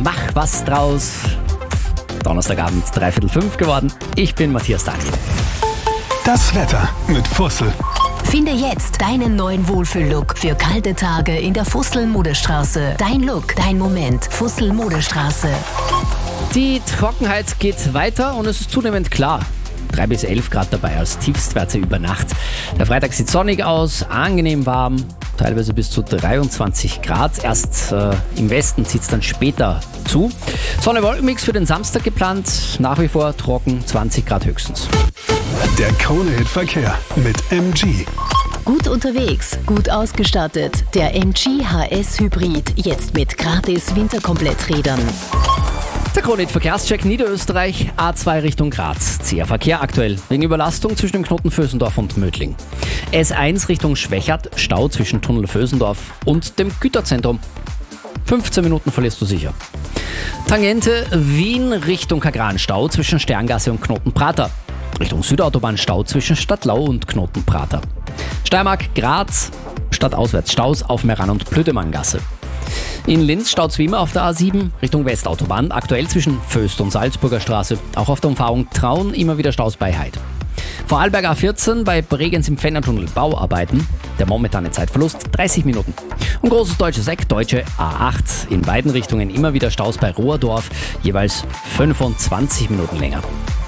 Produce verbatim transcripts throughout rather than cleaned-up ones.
Mach was draus. Donnerstagabend, dreiviertel fünf geworden. Ich bin Matthias Daniel. Das Wetter mit Fussel. Finde jetzt deinen neuen Wohlfühllook für kalte Tage in der Fussel-Modestraße. Dein Look, dein Moment. Fussel-Modestraße. Die Trockenheit geht weiter und es ist zunehmend klar. drei bis elf Grad dabei als Tiefstwerte über Nacht. Der Freitag sieht sonnig aus, angenehm warm, teilweise bis zu dreiundzwanzig Grad. Erst äh, im Westen zieht es dann später zu. Sonne-Wolkenmix für den Samstag geplant, nach wie vor trocken, zwanzig Grad höchstens. Der Krone-Hit-Verkehr mit M G. Gut unterwegs, gut ausgestattet. Der M G H S Hybrid, jetzt mit gratis Winterkompletträdern. Der Krone-Hit-Verkehrscheck Niederösterreich, A zwei Richtung Graz. Zäher Verkehr aktuell wegen Überlastung zwischen dem Knoten Vösendorf und Mödling. S eins Richtung Schwächert, Stau zwischen Tunnel Vösendorf und dem Güterzentrum. fünfzehn Minuten verlierst du sicher. Tangente Wien Richtung Kagran, Stau zwischen Sterngasse und Knotenprater. Richtung Südautobahn, Stau zwischen Stadtlau und Knotenprater. Steiermark Graz, stadtauswärts Staus auf Meran und Blödemanngasse. In Linz staut es wie immer auf der A sieben Richtung Westautobahn, aktuell zwischen Föst und Salzburger Straße. Auch auf der Umfahrung Traun immer wieder Staus bei Heid. Vorarlberg A vierzehn bei Bregenz im Fennertunnel Bauarbeiten. Der momentane Zeitverlust dreißig Minuten. Und großes deutsches Eck, deutsche A acht. In beiden Richtungen immer wieder Staus bei Rohrdorf, jeweils fünfundzwanzig Minuten länger.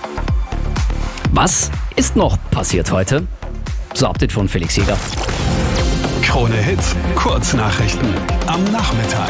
Was ist noch passiert heute? Das Update von Felix Jäger. Krone Hits, Kurznachrichten am Nachmittag.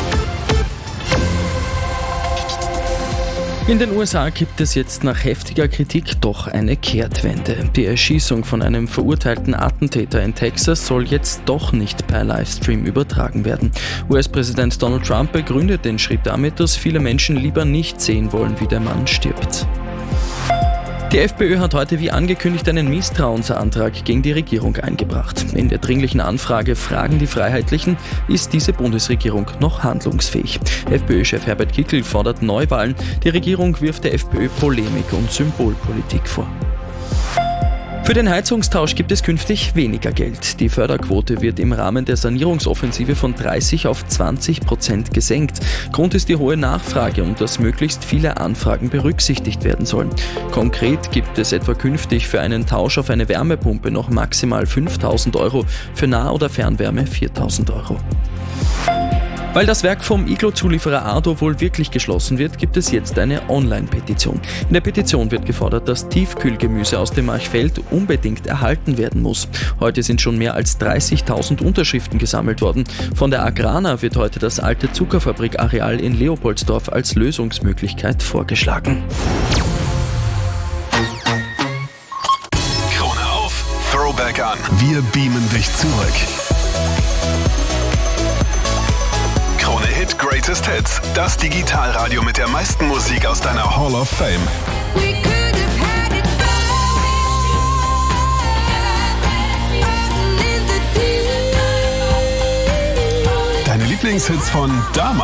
In den U S A gibt es jetzt nach heftiger Kritik doch eine Kehrtwende. Die Erschießung von einem verurteilten Attentäter in Texas soll jetzt doch nicht per Livestream übertragen werden. U S-Präsident Donald Trump begründet den Schritt damit, dass viele Menschen lieber nicht sehen wollen, wie der Mann stirbt. Die FPÖ hat heute wie angekündigt einen Misstrauensantrag gegen die Regierung eingebracht. In der dringlichen Anfrage Fragen die Freiheitlichen, ist diese Bundesregierung noch handlungsfähig. FPÖ-Chef Herbert Kickl fordert Neuwahlen. Die Regierung wirft der FPÖ Polemik und Symbolpolitik vor. Für den Heizungstausch gibt es künftig weniger Geld. Die Förderquote wird im Rahmen der Sanierungsoffensive von dreißig auf zwanzig Prozent gesenkt. Grund ist die hohe Nachfrage und dass möglichst viele Anfragen berücksichtigt werden sollen. Konkret gibt es etwa künftig für einen Tausch auf eine Wärmepumpe noch maximal fünftausend Euro, für Nah- oder Fernwärme viertausend Euro. Weil das Werk vom Iglo-Zulieferer Ardo wohl wirklich geschlossen wird, gibt es jetzt eine Online-Petition. In der Petition wird gefordert, dass Tiefkühlgemüse aus dem Marchfeld unbedingt erhalten werden muss. Heute sind schon mehr als dreißigtausend Unterschriften gesammelt worden. Von der Agrana wird heute das alte Zuckerfabrikareal in Leopoldsdorf als Lösungsmöglichkeit vorgeschlagen. Krone auf, Throwback an. Wir beamen dich zurück. Krone Hit Greatest Hits, das Digitalradio mit der meisten Musik aus deiner Hall of Fame. Deine Lieblingshits von damals.